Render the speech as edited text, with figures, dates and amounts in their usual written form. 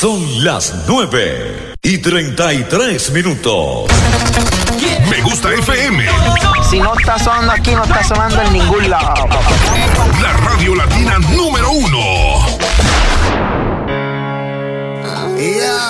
Son las 9:33. Me Gusta FM. Si no está sonando aquí, no está sonando en ningún lado. La radio latina número